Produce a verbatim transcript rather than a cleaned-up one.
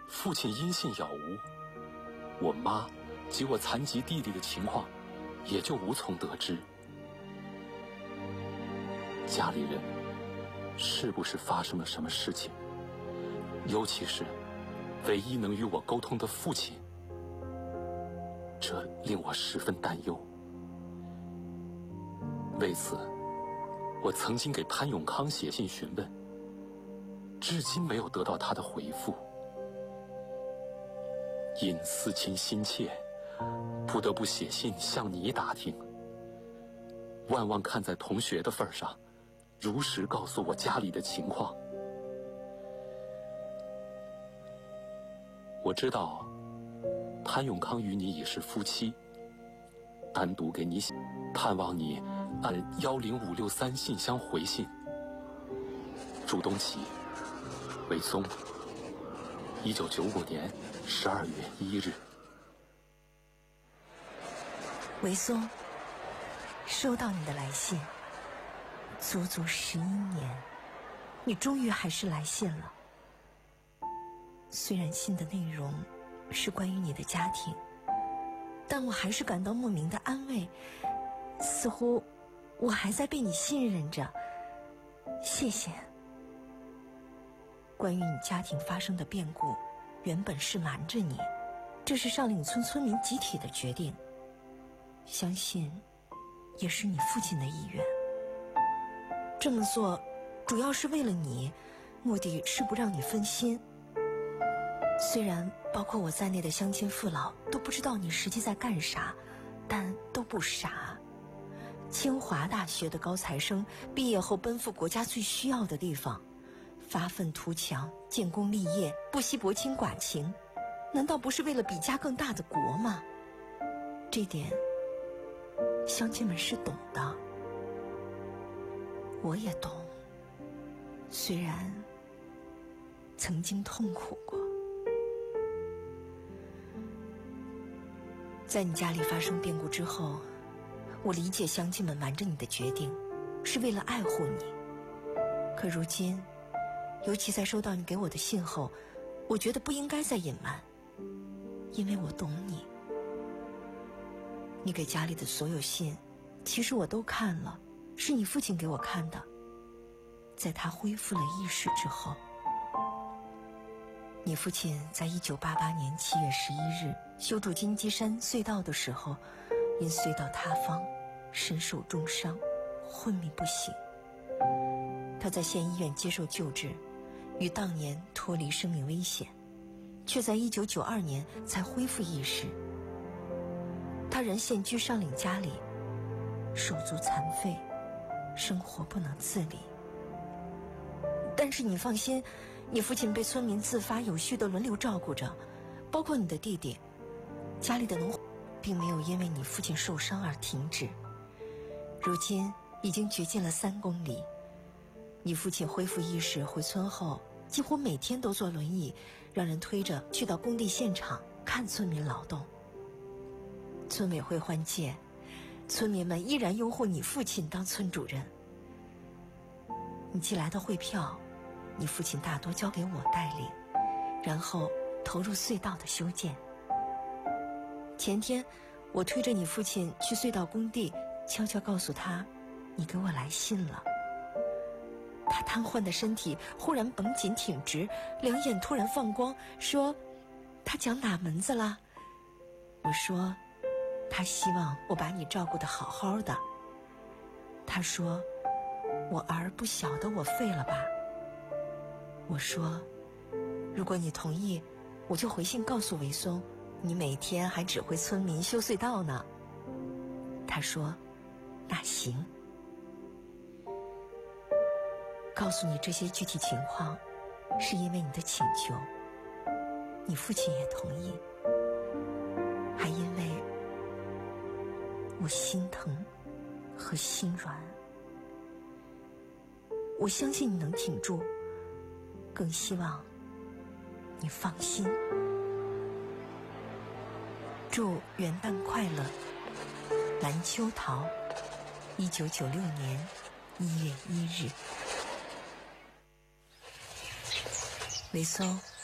父亲音信杳无，我妈及我残疾弟弟的情况也就无从得知。家里人是不是发生了什么事情？尤其是唯一能与我沟通的父亲，这令我十分担忧。为此，我曾经给潘永康写信询问，至今没有得到他的回复。因思亲心切，不得不写信向你打听。万望看在同学的份上，如实告诉我家里的情况。我知道潘永康与你已是夫妻，单独给你写，盼望你按幺零五六三信箱回信。朱东启，韦松，一九九五年十二月一日。 韦松，收到你的来信，足足十一年，你终于还是来信了。虽然信的内容是关于你的家庭，但我还是感到莫名的安慰，似乎我还在被你信任着。谢谢。关于你家庭发生的变故，原本是瞒着你，这是上岭村村民集体的决定，相信也是你父亲的意愿。这么做主要是为了你，目的是不让你分心。虽然包括我在内的乡亲父老都不知道你实际在干啥，但都不傻。清华大学的高材生毕业后奔赴国家最需要的地方，发愤图强，建功立业，不惜薄情寡情，难道不是为了比家更大的国吗？这点乡亲们是懂的，我也懂，虽然曾经痛苦过。在你家里发生变故之后，我理解乡亲们瞒着你的决定是为了爱护你，可如今尤其在收到你给我的信后，我觉得不应该再隐瞒，因为我懂你。你给家里的所有信其实我都看了，是你父亲给我看的。在他恢复了意识之后，你父亲在一九八八年七月十一日修筑金鸡山隧道的时候，因隧道塌方身受重伤，昏迷不醒。他在县医院接受救治，于当年脱离生命危险，却在一九九二年才恢复意识。他人现居上岭家里，手足残废，生活不能自理。但是你放心，你父亲被村民自发有序地轮流照顾着，包括你的弟弟。家里的农活并没有因为你父亲受伤而停止，如今已经掘进了三公里。你父亲恢复意识回村后，几乎每天都坐轮椅，让人推着去到工地现场看村民劳动。村委会换届，村民们依然拥护你父亲当村主任。你寄来的汇票，你父亲大多交给我代领，然后投入隧道的修建。前天我推着你父亲去隧道工地，悄悄告诉他你给我来信了。他瘫痪的身体忽然绷紧挺直，两眼突然放光，说他讲哪门子了？我说他希望我把你照顾得好好的。他说我儿不晓得我废了吧？我说如果你同意，我就回信告诉韦松，你每天还指挥村民修隧道呢。他说那行。告诉你这些具体情况，是因为你的请求，你父亲也同意，还因为我心疼和心软。我相信你能挺住，更希望你放心。祝元旦快乐，蓝秋桃，一九九六年一月一日。韦松，